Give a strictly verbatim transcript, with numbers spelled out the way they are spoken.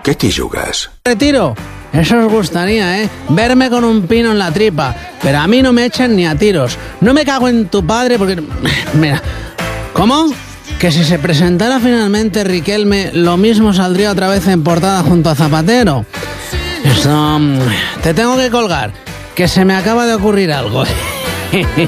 ¿Qué te yugas? Retiro. Eso os gustaría, ¿eh? Verme con un pino en la tripa. Pero a mí no me echan ni a tiros. No me cago en tu padre porque... Mira. ¿Cómo? Que si se presentara finalmente Riquelme, lo mismo saldría otra vez en portada junto a Zapatero. Esto... Te tengo que colgar, que se me acaba de ocurrir algo.